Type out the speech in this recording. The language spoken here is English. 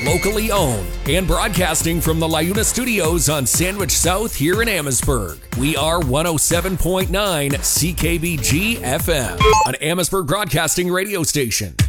locally owned, and broadcasting from the LiUNA Studios on Sandwich South here in Amherstburg. We are 107.9 CKBG FM, an Amherstburg broadcasting radio station.